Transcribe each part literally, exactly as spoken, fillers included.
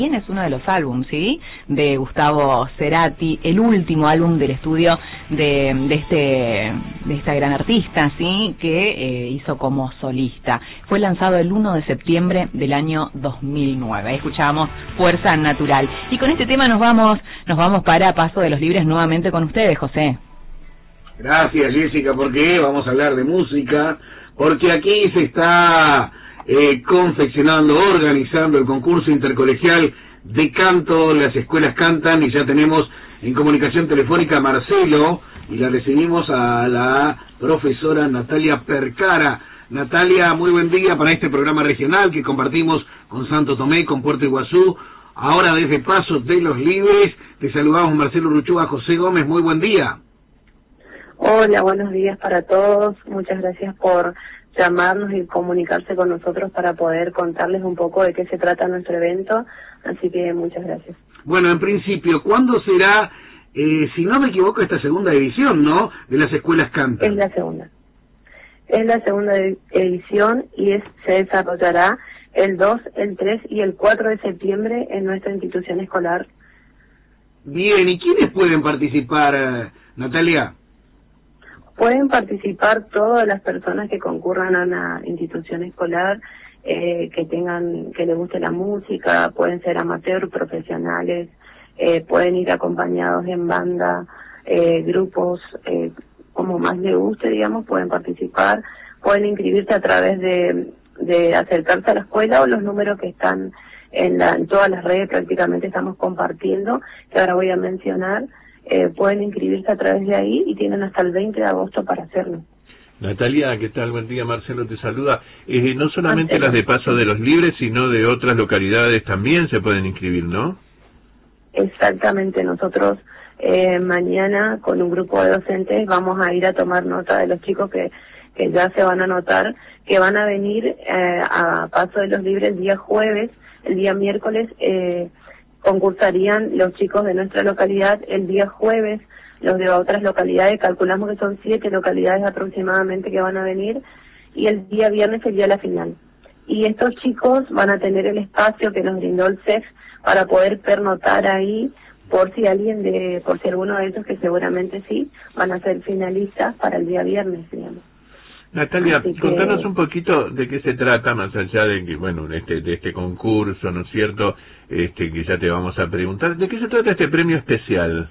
Es uno de los álbumes, ¿sí?, de Gustavo Cerati, el último álbum del estudio de, de este de esta gran artista, ¿sí?, que eh, hizo como solista. Fue lanzado el uno de septiembre del año dos mil nueve. Ahí escuchábamos Fuerza Natural. Y con este tema nos vamos nos vamos para Paso de los Libres nuevamente con ustedes, José. Gracias, Jessica, porque vamos a hablar de música, porque aquí se está Eh, confeccionando, organizando el concurso intercolegial de canto. Las escuelas cantan y ya tenemos en comunicación telefónica a Marcelo y la recibimos a la profesora Natalia Percara. Natalia, muy buen día para este programa regional que compartimos con Santo Tomé, con Puerto Iguazú. Ahora desde Paso de los Libres te saludamos Marcelo Ruchúa, José Gómez, muy buen día. Hola, buenos días para todos, muchas gracias por llamarnos y comunicarse con nosotros para poder contarles un poco de qué se trata nuestro evento, así que muchas gracias. Bueno, en principio, ¿cuándo será, eh, si no me equivoco, esta segunda edición, ¿no?, de las escuelas cantan? Es la segunda. Es la segunda edición y es, se desarrollará el dos, el tres y el cuatro de septiembre en nuestra institución escolar. Bien, ¿y quiénes pueden participar, eh, Natalia? Pueden participar todas las personas que concurran a una institución escolar, eh, que tengan, que les guste la música, pueden ser amateurs, profesionales, eh, pueden ir acompañados en banda, eh, grupos, eh, como más les guste, digamos, pueden participar, pueden inscribirse a través de, de acercarse a la escuela o los números que están en, la, en todas las redes, prácticamente estamos compartiendo, que ahora voy a mencionar. Eh, pueden inscribirse a través de ahí y tienen hasta el veinte de agosto para hacerlo. Natalia, ¿qué tal? Buen día, Marcelo te saluda. Eh, no solamente Marcelo. Las de Paso de los Libres, sino de otras localidades también se pueden inscribir, ¿no? Exactamente, nosotros eh, mañana con un grupo de docentes vamos a ir a tomar nota de los chicos que, que ya se van a anotar, que van a venir eh, a Paso de los Libres el día jueves, el día miércoles, eh, concursarían los chicos de nuestra localidad el día jueves, los de otras localidades, calculamos que son siete localidades aproximadamente que van a venir, y el día viernes sería la final. Y estos chicos van a tener el espacio que nos brindó el C E F para poder pernotar ahí, por si alguien de, por si alguno de ellos, que seguramente sí, van a ser finalistas para el día viernes, digamos. Natalia, que... contanos un poquito de qué se trata, más allá de que, bueno, de este, de este concurso, ¿no es cierto?, este que ya te vamos a preguntar. ¿De qué se trata este premio especial?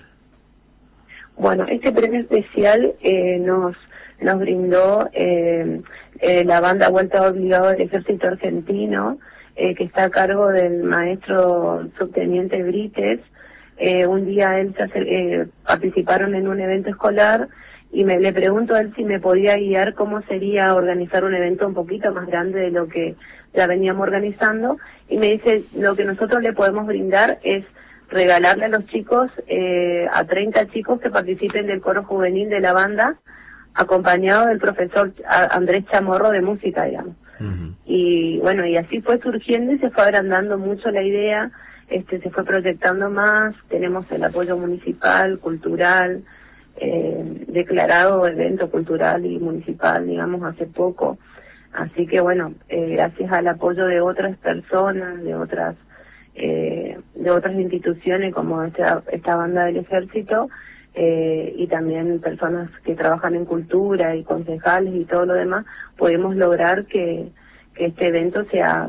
Bueno, este premio especial eh, nos nos brindó eh, eh, la banda Vuelta Obligado del Ejército Argentino, eh, que está a cargo del maestro subteniente Brites. Eh, un día él se hace, eh, participaron en un evento escolar, y me le pregunto a él si me podía guiar cómo sería organizar un evento un poquito más grande de lo que ya veníamos organizando, y me dice, lo que nosotros le podemos brindar es regalarle a los chicos, eh, a treinta chicos que participen del coro juvenil de la banda, acompañado del profesor Andrés Chamorro de música, digamos. Uh-huh. Y bueno, y así fue surgiendo y se fue agrandando mucho la idea, este se fue proyectando más, tenemos el apoyo municipal, cultural, Eh, declarado evento cultural y municipal, digamos, hace poco. Así que bueno, eh, gracias al apoyo de otras personas, de otras eh, de otras instituciones como esta, esta banda del ejército, eh, y también personas que trabajan en cultura y concejales y todo lo demás, podemos lograr que, que este evento sea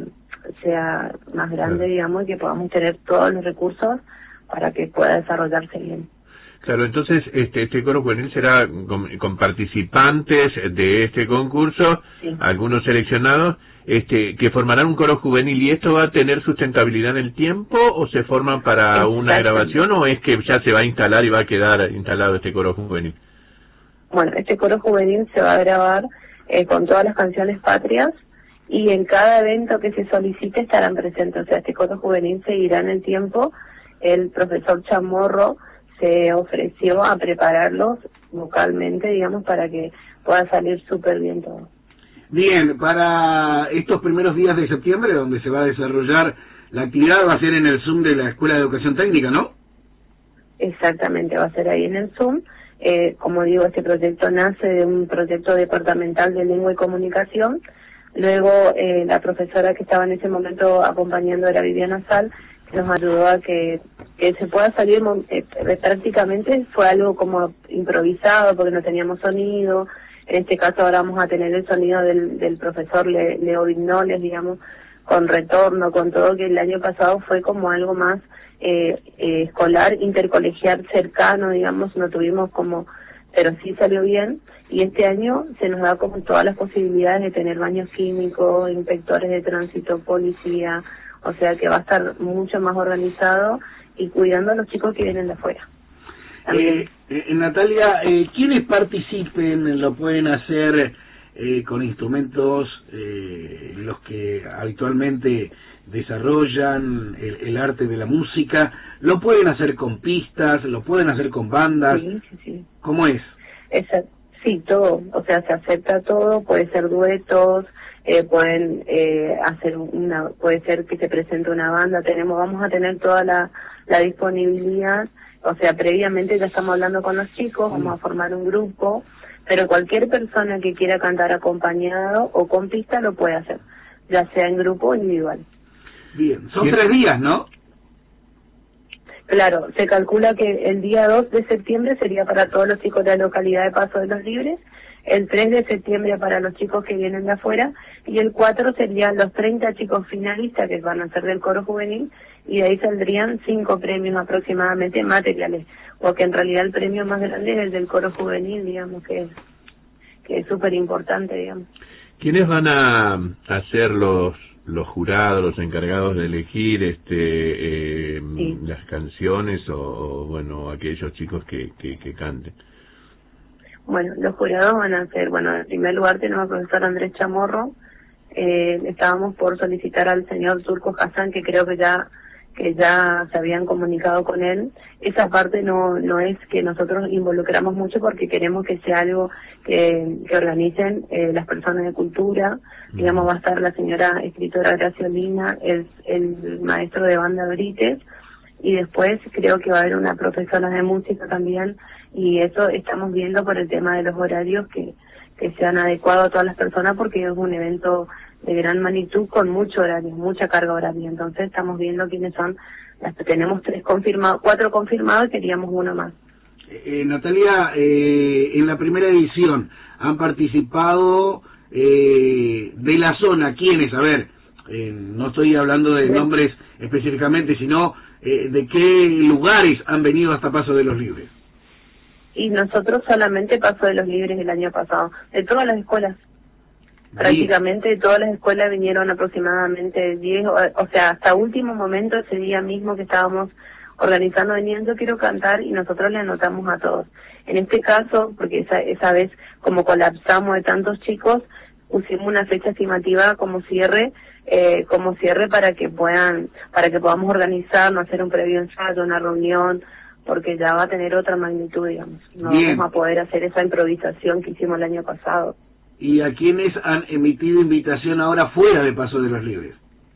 sea más grande, digamos, y que podamos tener todos los recursos para que pueda desarrollarse bien. Claro, entonces este, este coro juvenil será con, con participantes de este concurso, sí, algunos seleccionados, este, que formarán un coro juvenil. ¿Y esto va a tener sustentabilidad en el tiempo o se forman para una grabación, o es que ya se va a instalar y va a quedar instalado este coro juvenil? Bueno, este coro juvenil se va a grabar eh, con todas las canciones patrias, y en cada evento que se solicite estarán presentes. O sea, este coro juvenil seguirá en el tiempo. El profesor Chamorro se ofreció a prepararlos vocalmente, digamos, para que pueda salir súper bien todo. Bien, para estos primeros días de septiembre, donde se va a desarrollar la actividad, va a ser en el Zoom de la Escuela de Educación Técnica, ¿no? Exactamente, va a ser ahí en el Zoom. Eh, como digo, este proyecto nace de un proyecto departamental de lengua y comunicación. Luego, eh, la profesora que estaba en ese momento acompañando era Viviana Sal, nos ayudó a que, que se pueda salir eh, prácticamente, fue algo como improvisado porque no teníamos sonido. En este caso ahora vamos a tener el sonido del, del profesor Le, Leo Vignoles, digamos, con retorno, con todo, que el año pasado fue como algo más eh, eh, escolar, intercolegial, cercano, digamos, no tuvimos como, pero sí salió bien, y este año se nos da como todas las posibilidades de tener baños químicos, inspectores de tránsito, policía, o sea que va a estar mucho más organizado y cuidando a los chicos que vienen de afuera. Eh, eh, Natalia, eh, ¿quiénes participen lo pueden hacer eh, con instrumentos eh, los que habitualmente desarrollan el, el arte de la música? ¿Lo pueden hacer con pistas? ¿Lo pueden hacer con bandas? Sí, sí, sí. ¿Cómo es? Esa, sí, todo, o sea, se acepta todo, puede ser duetos, eh, pueden eh, hacer una, puede ser que se presente una banda, tenemos, vamos a tener toda la, la disponibilidad. O sea, previamente ya estamos hablando con los chicos, vamos a formar un grupo, pero cualquier persona que quiera cantar acompañado o con pista lo puede hacer, ya sea en grupo o individual. Bien, son Bien. tres días, ¿no? Claro, se calcula que el día dos de septiembre sería para todos los chicos de la localidad de Paso de los Libres, el tres de septiembre para los chicos que vienen de afuera, y el cuatro serían los treinta chicos finalistas que van a ser del coro juvenil, y de ahí saldrían cinco premios aproximadamente materiales, porque en realidad el premio más grande es el del coro juvenil, digamos, que es que es súper importante, digamos. ¿Quiénes van a hacer los los jurados, los encargados de elegir este eh, sí. las canciones o, o bueno, aquellos chicos que, que, que canten? Bueno, los jurados van a ser, bueno, en primer lugar tenemos al profesor Andrés Chamorro, eh, estábamos por solicitar al señor Turco Hassan, que creo que ya que ya se habían comunicado con él. Esa parte no no es que nosotros involucramos mucho porque queremos que sea algo que, que organicen eh, las personas de cultura. Mm. Digamos, va a estar la señora escritora Graciolina, el, el maestro de banda Brites, y después creo que va a haber una profesora de música también, y eso estamos viendo por el tema de los horarios que, que sean adecuados a todas las personas, porque es un evento de gran magnitud con mucho horario, mucha carga horaria. Entonces estamos viendo quiénes son las que tenemos tres confirmados, cuatro confirmados y queríamos uno más. Eh, Natalia, eh, en la primera edición han participado eh, de la zona, ¿quiénes? A ver, eh, no estoy hablando de nombres específicamente, sino eh, de qué lugares han venido hasta Paso de los Libres. Y nosotros solamente Paso de los Libres el año pasado, de todas las escuelas. Prácticamente todas las escuelas vinieron aproximadamente diez, o, o sea, hasta último momento, ese día mismo que estábamos organizando, venían, yo quiero cantar, y nosotros le anotamos a todos. En este caso, porque esa, esa vez como colapsamos de tantos chicos, pusimos una fecha estimativa como cierre, eh, como cierre para que puedan, para que podamos organizarnos, hacer un previo ensayo, una reunión, porque ya va a tener otra magnitud, digamos. No Bien. Vamos a poder hacer esa improvisación que hicimos el año pasado. ¿Y a quiénes han emitido invitación ahora fuera de Paso de los Libres?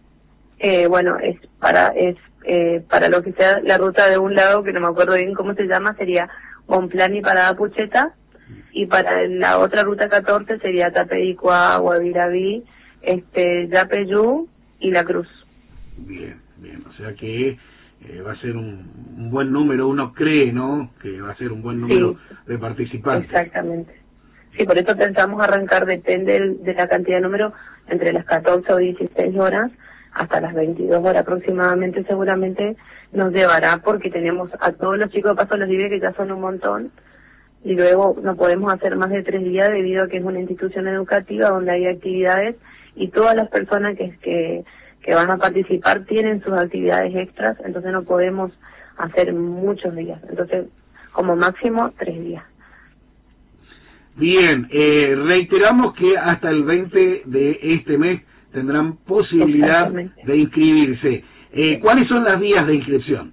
Eh, bueno, es para es eh, para lo que sea la ruta de un lago, que no me acuerdo bien cómo se llama, sería Bonplan y Parada Pucheta, y para la otra ruta catorce sería Tapedicua, Guaviraví, este, Yapeyú y La Cruz. Bien, bien, o sea que eh, va a ser un, un buen número, uno cree, ¿no?, que va a ser un buen número sí, de participantes. Exactamente. Sí, por eso pensamos arrancar, depende de la cantidad de números, entre las catorce o dieciséis horas hasta las veintidós horas aproximadamente, seguramente nos llevará, porque tenemos a todos los chicos de Paso de los Libres, que ya son un montón, y luego no podemos hacer más de tres días debido a que es una institución educativa donde hay actividades, y todas las personas que, que, que van a participar tienen sus actividades extras, entonces no podemos hacer muchos días, entonces como máximo tres días. Bien, eh, reiteramos que hasta el veinte de este mes tendrán posibilidad de inscribirse. Eh, ¿Cuáles son las vías de inscripción?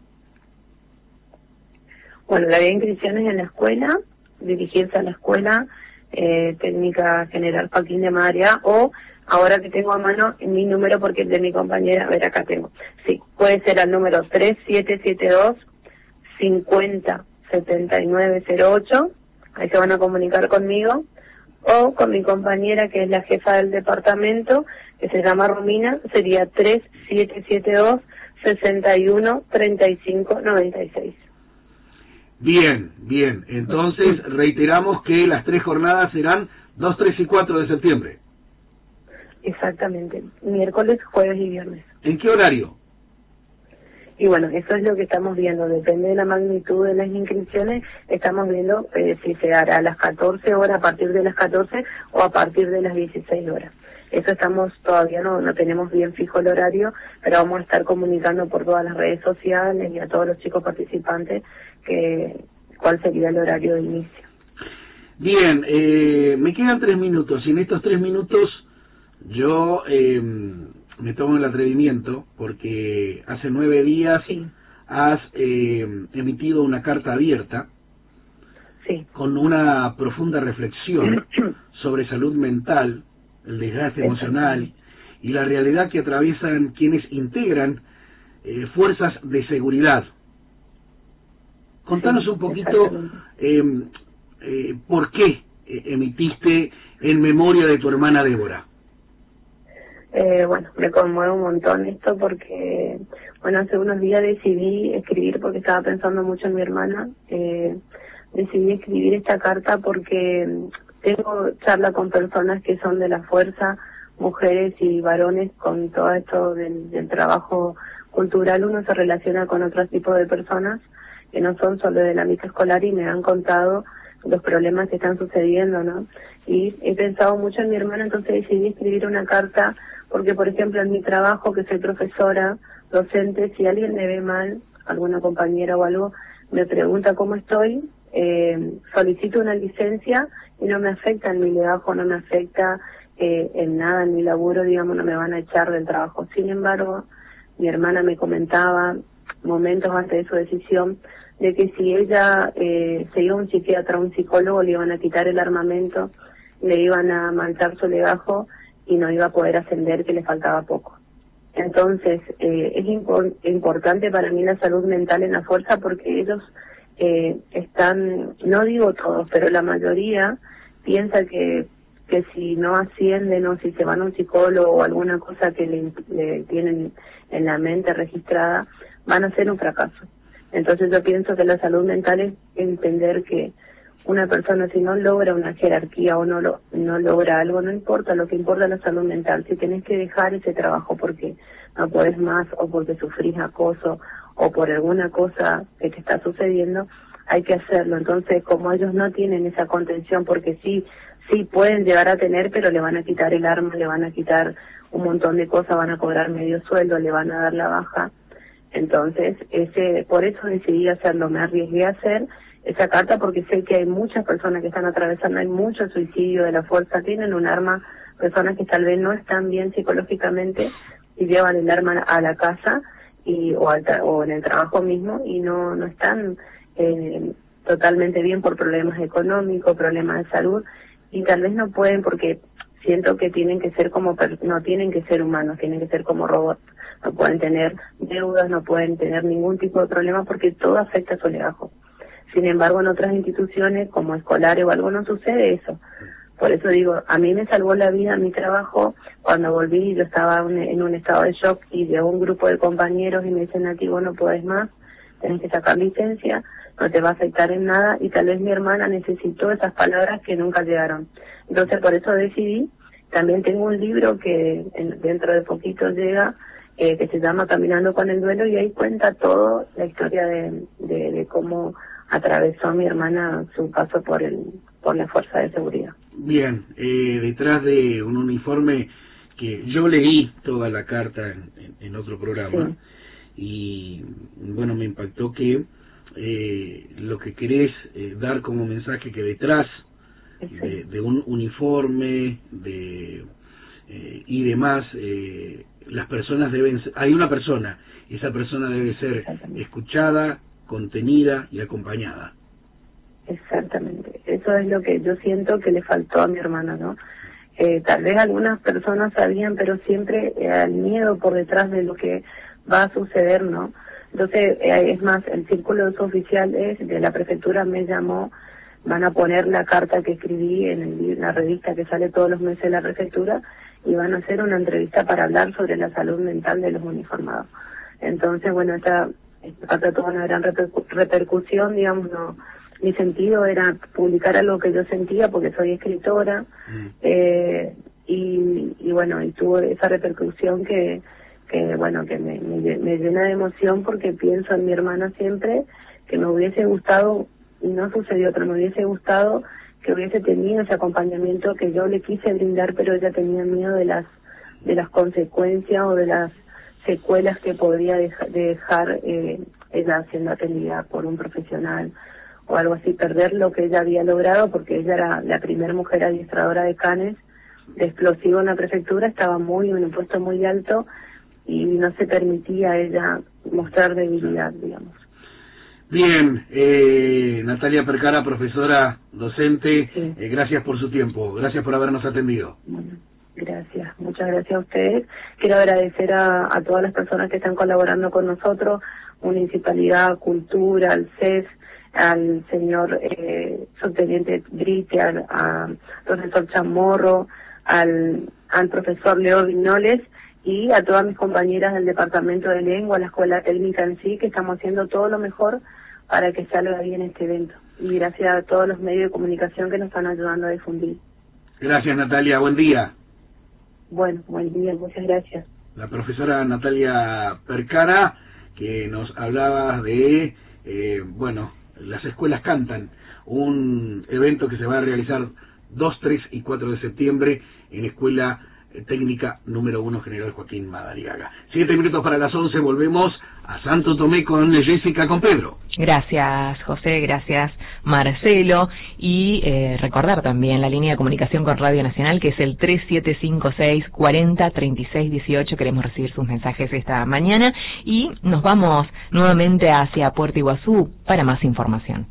Bueno, la vía de inscripción es en la escuela, dirigirse a la escuela eh, técnica general Joaquín de Madariaga, o ahora que tengo a mano mi número, porque es de mi compañera, a ver, acá tengo. Sí, puede ser al número tres siete siete dos, cincuenta, setenta y nueve cero ocho. Ahí se van a comunicar conmigo, o con mi compañera, que es la jefa del departamento, que se llama Romina, sería tres siete siete dos, sesenta y uno, treinta y cinco, noventa y seis. Bien, bien. Entonces, reiteramos que las tres jornadas serán dos, tres y cuatro de septiembre. Exactamente. Miércoles, jueves y viernes. ¿En qué horario? Y bueno, eso es lo que estamos viendo. Depende de la magnitud de las inscripciones. Estamos viendo eh, si se hará a las catorce horas, a partir de las catorce o a partir de las dieciséis horas. Eso estamos todavía no, no tenemos bien fijo el horario, pero vamos a estar comunicando por todas las redes sociales y a todos los chicos participantes que cuál sería el horario de inicio. Bien, eh, me quedan tres minutos y en estos tres minutos yo eh, me tomo el atrevimiento porque hace nueve días sí. has eh, emitido una carta abierta sí. con una profunda reflexión sobre salud mental, el desgaste emocional y la realidad que atraviesan quienes integran eh, fuerzas de seguridad. Contanos sí, un poquito eh, eh, por qué emitiste en memoria de tu hermana Débora. Eh, bueno, me conmueve un montón esto porque, bueno, hace unos días decidí escribir porque estaba pensando mucho en mi hermana. Eh, decidí escribir esta carta porque tengo charla con personas que son de la fuerza, mujeres y varones, con todo esto del, del trabajo cultural. Uno se relaciona con otros tipos de personas que no son solo del ámbito escolar y me han contado los problemas que están sucediendo, ¿no? Y he pensado mucho en mi hermana, entonces decidí escribir una carta porque, por ejemplo, en mi trabajo, que soy profesora, docente, si alguien me ve mal, alguna compañera o algo, me pregunta cómo estoy, eh, solicito una licencia y no me afecta en mi trabajo, no me afecta eh, en nada en mi laburo, digamos, no me van a echar del trabajo. Sin embargo, mi hermana me comentaba momentos antes de su decisión de que si ella eh, se iba a un psiquiatra, a un psicólogo, le iban a quitar el armamento, le iban a manchar su legajo y no iba a poder ascender, que le faltaba poco. Entonces, eh, es impo- importante para mí la salud mental en la fuerza porque ellos eh, están, no digo todos, pero la mayoría piensa que que si no ascienden o si se van a un psicólogo o alguna cosa que le, le tienen en la mente registrada, van a ser un fracaso. Entonces yo pienso que la salud mental es entender que una persona si no logra una jerarquía o no lo, no logra algo, no importa, lo que importa es la salud mental. Si tenés que dejar ese trabajo porque no podés más o porque sufrís acoso o por alguna cosa que te está sucediendo, hay que hacerlo. Entonces, como ellos no tienen esa contención, porque sí, sí pueden llegar a tener, pero le van a quitar el arma, le van a quitar un montón de cosas, van a cobrar medio sueldo, le van a dar la baja. Entonces, ese, por eso decidí hacerlo, me arriesgué a hacer esa carta porque sé que hay muchas personas que están atravesando, hay mucho suicidio de la fuerza, tienen un arma, personas que tal vez no están bien psicológicamente y llevan el arma a la casa y o, al tra- o en el trabajo mismo y no no están eh, totalmente bien por problemas económicos, problemas de salud y tal vez no pueden porque siento que tienen que ser como, per- no tienen que ser humanos, tienen que ser como robots. No pueden tener deudas, no pueden tener ningún tipo de problema porque todo afecta a su legajo. Sin embargo, en otras instituciones como escolares o algo no sucede eso. Por eso digo, a mí me salvó la vida mi trabajo. Cuando volví yo estaba un, en un estado de shock y llegó un grupo de compañeros y me dicen, Nati, vos no podés más, tenés que sacar licencia, no te va a afectar en nada y tal vez mi hermana necesitó esas palabras que nunca llegaron. Entonces por eso decidí. También tengo un libro que en, dentro de poquito llega, eh, que se llama Caminando con el Duelo y ahí cuenta todo la historia de, de, de cómo atravesó mi hermana su paso por el por la fuerza de seguridad. Bien, eh, detrás de un uniforme que yo leí toda la carta en, en, en otro programa sí. Y bueno, me impactó que eh, lo que querés eh, dar como mensaje que detrás de, de un uniforme de eh, y demás eh, las personas deben ser, hay una persona y esa persona debe ser escuchada, contenida y acompañada. Exactamente, eso es lo que yo siento que le faltó a mi hermana, ¿no? Eh, tal vez algunas personas sabían, pero siempre eh, el miedo por detrás de lo que va a suceder, ¿no? Entonces, eh, es más, el círculo de uso oficial es de la prefectura me llamó, van a poner la carta que escribí en, el, en la revista que sale todos los meses de la prefectura y van a hacer una entrevista para hablar sobre la salud mental de los uniformados. Entonces, bueno, esta, esta tuvo una gran repercu repercusión, digamos, no, mi sentido era publicar algo que yo sentía porque soy escritora, mm. eh, y, y bueno, y tuvo esa repercusión que, que bueno, que me, me, me llena de emoción porque pienso en mi hermana siempre, que me hubiese gustado, y no sucedió, pero me hubiese gustado que hubiese tenido ese acompañamiento que yo le quise brindar, pero ella tenía miedo de las de las consecuencias o de las secuelas que podría deja, dejar eh, ella siendo atendida por un profesional o algo así, perder lo que ella había logrado, porque ella era la primera mujer adiestradora de canes de explosivo en la prefectura, estaba muy en un puesto muy alto y no se permitía a ella mostrar debilidad, digamos. Bien, eh, Natalia Percara, profesora, docente, sí. eh, gracias por su tiempo, gracias por habernos atendido. Bueno, gracias, muchas gracias a ustedes. Quiero agradecer a, a todas las personas que están colaborando con nosotros, Municipalidad, Cultura, al C E S, al señor eh, subteniente Brite, al a, profesor Chamorro, al, al profesor Leo Vignoles y a todas mis compañeras del Departamento de Lengua, la Escuela Técnica en sí, que estamos haciendo todo lo mejor para que salga bien este evento. Y gracias a todos los medios de comunicación que nos están ayudando a difundir. Gracias, Natalia, buen día. Bueno, buen día, muchas gracias. La profesora Natalia Percara, que nos hablaba de, eh, bueno, las escuelas cantan, un evento que se va a realizar dos, tres y cuatro de septiembre en Escuela Técnica número uno General Joaquín Madariaga. Siete minutos para las once, volvemos a Santo Tomé con Jessica, con Pedro. Gracias, José, gracias, Marcelo. Y eh, recordar también la línea de comunicación con Radio Nacional, que es el tres siete cinco seis, cuarenta, treinta y seis dieciocho. Queremos recibir sus mensajes esta mañana. Y nos vamos nuevamente hacia Puerto Iguazú para más información.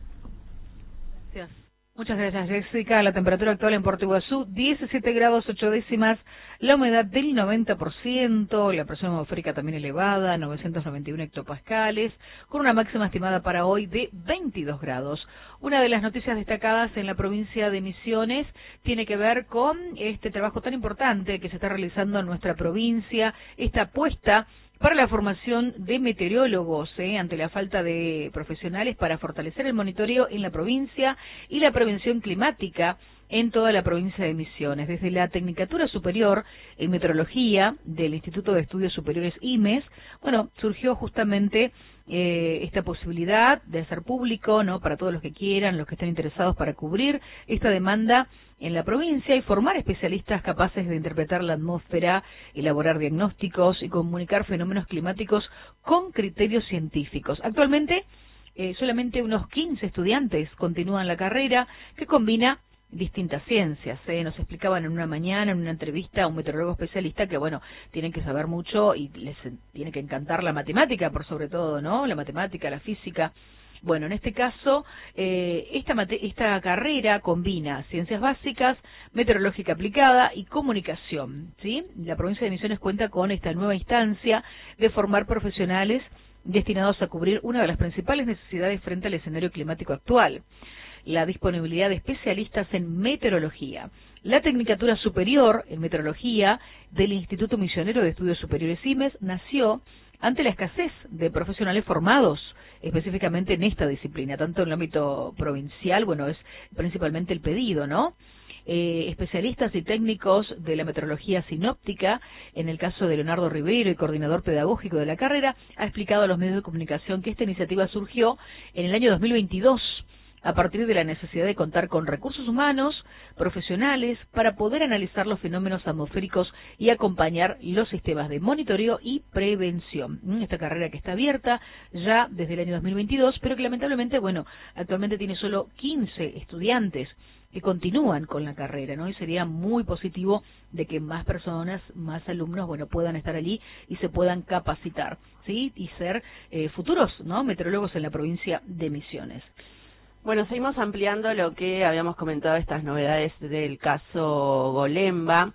Muchas gracias, Jessica. La temperatura actual en Puerto Iguazú, diecisiete grados ocho décimas, la humedad del noventa por ciento, la presión atmosférica también elevada, novecientos noventa y uno hectopascales, con una máxima estimada para hoy de veintidós grados. Una de las noticias destacadas en la provincia de Misiones tiene que ver con este trabajo tan importante que se está realizando en nuestra provincia, esta apuesta para la formación de meteorólogos, ¿eh? ante la falta de profesionales para fortalecer el monitoreo en la provincia y la prevención climática en toda la provincia de Misiones. Desde la Tecnicatura Superior en Meteorología del Instituto de Estudios Superiores I M E S, bueno, surgió justamente eh, esta posibilidad de hacer público, ¿no?, para todos los que quieran, los que estén interesados para cubrir esta demanda en la provincia y formar especialistas capaces de interpretar la atmósfera, elaborar diagnósticos y comunicar fenómenos climáticos con criterios científicos. Actualmente, eh, solamente unos quince estudiantes continúan la carrera, que combina distintas ciencias. ¿eh? Nos explicaban en una mañana, en una entrevista, a un meteorólogo especialista que, bueno, tienen que saber mucho y les tiene que encantar la matemática, por sobre todo, ¿no? La matemática, la física. Bueno, en este caso, eh, esta, esta carrera combina ciencias básicas, meteorológica aplicada y comunicación, ¿sí? La provincia de Misiones cuenta con esta nueva instancia de formar profesionales destinados a cubrir una de las principales necesidades frente al escenario climático actual: la disponibilidad de especialistas en meteorología. La Tecnicatura Superior en Meteorología del Instituto Misionero de Estudios Superiores I M E S nació ante la escasez de profesionales formados específicamente en esta disciplina, tanto en el ámbito provincial, bueno, es principalmente el pedido, ¿no? Eh, especialistas y técnicos de la meteorología sinóptica, en el caso de Leonardo Ribeiro, el coordinador pedagógico de la carrera, ha explicado a los medios de comunicación que esta iniciativa surgió en el año dos mil veintidós, a partir de la necesidad de contar con recursos humanos, profesionales, para poder analizar los fenómenos atmosféricos y acompañar los sistemas de monitoreo y prevención. Esta carrera que está abierta ya desde el año dos mil veintidós, pero que lamentablemente, bueno, actualmente tiene solo quince estudiantes que continúan con la carrera, ¿no? Y sería muy positivo de que más personas, más alumnos, bueno, puedan estar allí y se puedan capacitar, ¿sí? Y ser eh, futuros, ¿no?, meteorólogos en la provincia de Misiones. Bueno, seguimos ampliando lo que habíamos comentado, estas novedades del caso Golemba,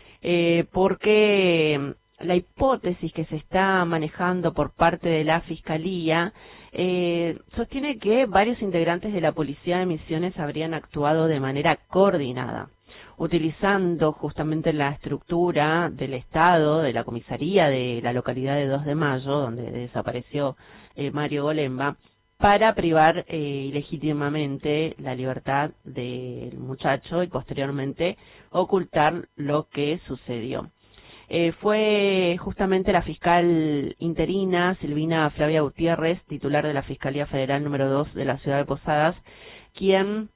eh, porque la hipótesis que se está manejando por parte de la Fiscalía eh, sostiene que varios integrantes de la Policía de Misiones habrían actuado de manera coordinada. utilizando justamente la estructura del Estado, de la comisaría de la localidad de dos de mayo, donde desapareció eh, Mario Golemba, para privar eh, ilegítimamente la libertad del muchacho y posteriormente ocultar lo que sucedió. Eh, fue justamente la fiscal interina Silvina Flavia Gutiérrez, titular de la Fiscalía Federal número dos de la ciudad de Posadas, quien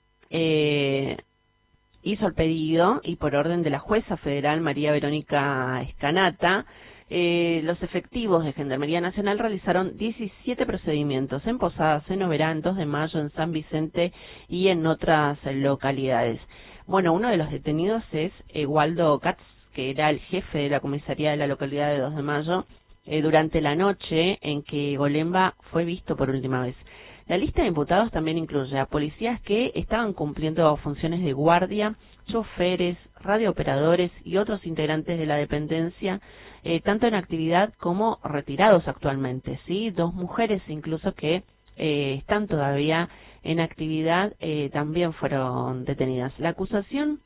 eh, hizo el pedido, y por orden de la jueza federal María Verónica Escanata, eh, los efectivos de Gendarmería Nacional realizaron diecisiete procedimientos en Posadas, en Oberá, en dos de mayo, en San Vicente y en otras localidades. Bueno, uno de los detenidos es eh, Waldo Katz, que era el jefe de la comisaría de la localidad de dos de mayo, eh, durante la noche en que Golemba fue visto por última vez. La lista de imputados también incluye a policías que estaban cumpliendo funciones de guardia, choferes, radiooperadores y otros integrantes de la dependencia, eh, tanto en actividad como retirados actualmente, ¿sí? Dos mujeres incluso que eh, están todavía en actividad eh, también fueron detenidas. La acusación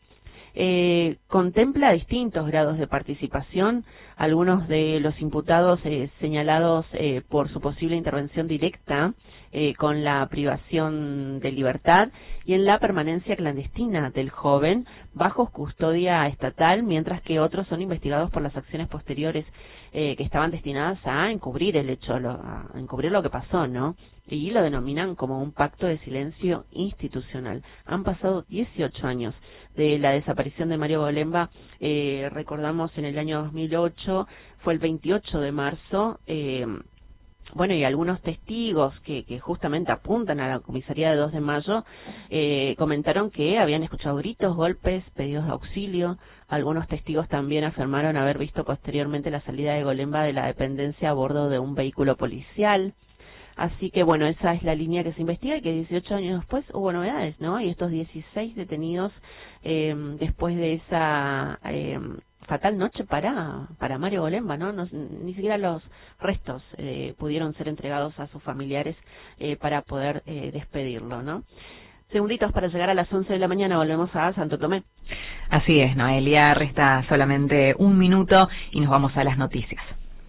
Eh, contempla distintos grados de participación, algunos de los imputados eh, señalados eh, por su posible intervención directa eh, con la privación de libertad y en la permanencia clandestina del joven bajo custodia estatal, mientras que otros son investigados por las acciones posteriores eh, que estaban destinadas a encubrir el hecho, lo, a encubrir lo que pasó, ¿no? Y lo denominan como un pacto de silencio institucional. Han pasado dieciocho años de la desaparición de Mario Golemba, eh, recordamos en el año dos mil ocho, fue el veintiocho de marzo, eh, bueno, y algunos testigos que, que justamente apuntan a la comisaría de dos de mayo, eh, comentaron que habían escuchado gritos, golpes, pedidos de auxilio. Algunos testigos también afirmaron haber visto posteriormente la salida de Golemba de la dependencia a bordo de un vehículo policial. Así que, bueno, esa es la línea que se investiga y que dieciocho años después hubo novedades, ¿no? Y estos dieciséis detenidos eh, después de esa eh, fatal noche para para Mario Golemba, ¿no? no ni siquiera los restos eh, pudieron ser entregados a sus familiares eh, para poder eh, despedirlo, ¿no? Segunditos para llegar a las once de la mañana, volvemos a Santo Tomé. Así es, Noelia, resta solamente un minuto y nos vamos a las noticias.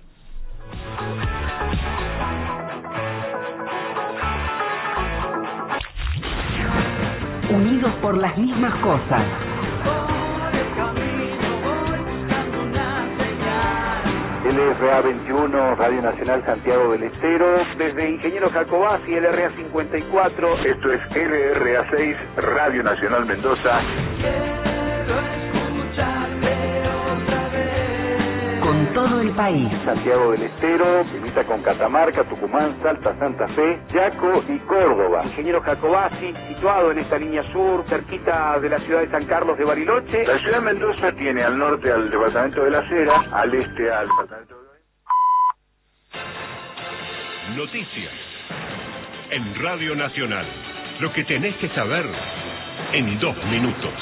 Unidos por las mismas cosas. L R A veintiuno, Radio Nacional Santiago del Estero. Desde Ingeniero Jacobasi, L R A cincuenta y cuatro. Esto es L R A seis, Radio Nacional Mendoza. Con todo el país. Santiago del Estero, limita con Catamarca, Tucumán, Salta, Santa Fe, Chaco y Córdoba. Ingeniero Jacobasi, situado en esta línea sur, cerquita de la ciudad de San Carlos de Bariloche. La ciudad de Mendoza tiene al norte al departamento de La Cera, al este al departamento de... Noticias en Radio Nacional. Lo que tenés que saber en dos minutos.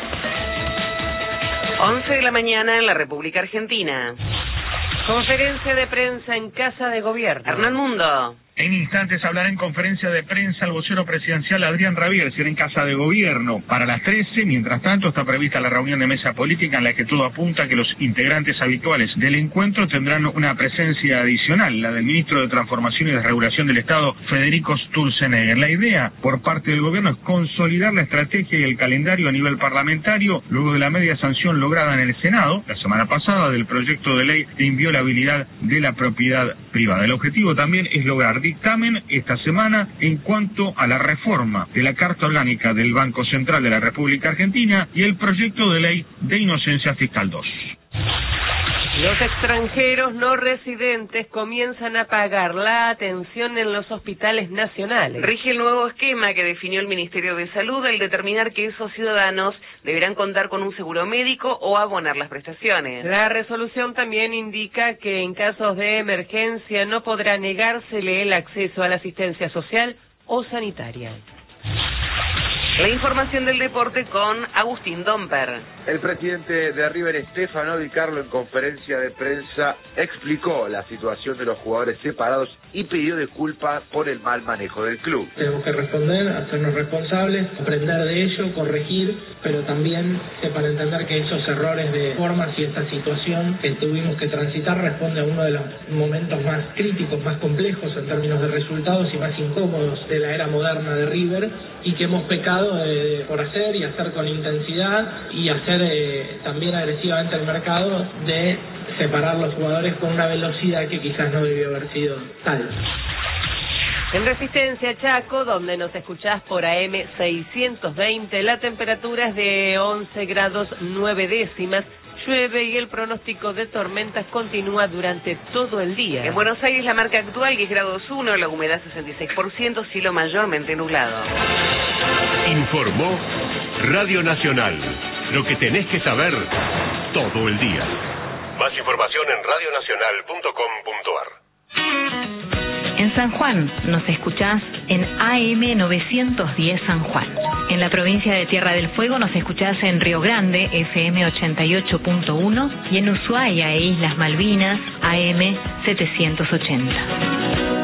once de la mañana en la República Argentina. Conferencia de prensa en Casa de Gobierno. Hernán Mundo. En instantes hablará en conferencia de prensa el vocero presidencial Adrián Rabier, será en Casa de Gobierno para las trece. Mientras tanto, está prevista la reunión de mesa política en la que todo apunta a que los integrantes habituales del encuentro tendrán una presencia adicional, la del ministro de Transformación y Desregulación del Estado, Federico Sturzenegger. La idea por parte del gobierno es consolidar la estrategia y el calendario a nivel parlamentario luego de la media sanción lograda en el Senado la semana pasada del proyecto de ley de inviolabilidad de la propiedad privada. El objetivo también es lograr dictamen esta semana en cuanto a la reforma de la Carta Orgánica del Banco Central de la República Argentina y el proyecto de ley de inocencia fiscal dos. Los extranjeros no residentes comienzan a pagar la atención en los hospitales nacionales. Rige el nuevo esquema que definió el Ministerio de Salud al determinar que esos ciudadanos deberán contar con un seguro médico o abonar las prestaciones. La resolución también indica que en casos de emergencia no podrá negársele el acceso a la asistencia social o sanitaria. La información del deporte con Agustín Domper. El presidente de River, Stefano Di Carlo, en conferencia de prensa explicó la situación de los jugadores separados y pidió disculpas por el mal manejo del club. Tenemos que responder, hacernos responsables, aprender de ello, corregir, pero también para entender que esos errores de formas y esta situación que tuvimos que transitar responde a uno de los momentos más críticos, más complejos en términos de resultados y más incómodos de la era moderna de River, y que hemos pecado de, por hacer y hacer con intensidad y hacer eh, también agresivamente el mercado de separar los jugadores con una velocidad que quizás no debió haber sido tal. En Resistencia Chaco, donde nos escuchás por A M seiscientos veinte, la temperatura es de once grados nueve décimas. Llueve y el pronóstico de tormentas continúa durante todo el día. En Buenos Aires la marca actual diez grados uno, la humedad sesenta y seis por ciento, cielo mayormente nublado. Informó Radio Nacional. Lo que tenés que saber todo el día. Más información en radio nacional punto com punto a r. En San Juan nos escuchás en A M novecientos diez San Juan. En la provincia de Tierra del Fuego nos escuchás en Río Grande, F M ochenta y ocho punto uno, y en Ushuaia e Islas Malvinas, A M setecientos ochenta.